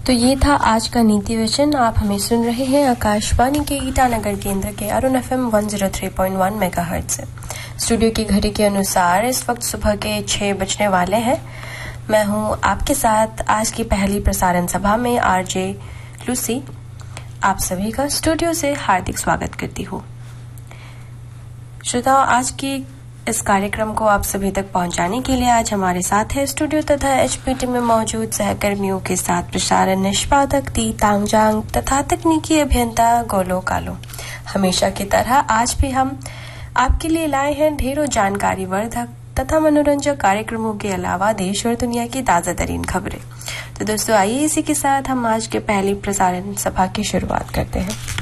तो ये था आज का नीति वचन। आप हमें सुन रहे हैं आकाशवाणी के ईटानगर केंद्र के अरुण FM 103.1 मेगाहर्ट्ज से। स्टूडियो की घड़ी के अनुसार इस वक्त सुबह के 6 बजने वाले हैं। मैं हूं आपके साथ आज की पहली प्रसारण सभा में आरजे लूसी। आप सभी का स्टूडियो से हार्दिक स्वागत करती हूँ। श्रोताओ, आज की इस कार्यक्रम को आप सभी तक पहुंचाने के लिए आज हमारे साथ है स्टूडियो तथा HPT में मौजूद सहकर्मियों के साथ प्रसारण निष्पादक दी तांगजांग तथा तकनीकी अभियंता गोलो कालो। हमेशा की तरह आज भी हम आपके लिए लाए हैं ढेरों जानकारी वर्धक तथा मनोरंजक कार्यक्रमों के अलावा देश और दुनिया की ताजा तरीन खबरें। तो दोस्तों, आइए इसी के साथ हम आज के पहली प्रसारण सभा की शुरुआत करते हैं।